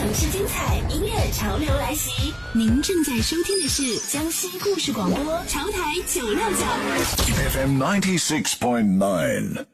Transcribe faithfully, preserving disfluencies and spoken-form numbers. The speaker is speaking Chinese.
城市精彩，音乐潮流来袭。您正在收听的是江西故事广播潮台九六九 F M ninety six point nine。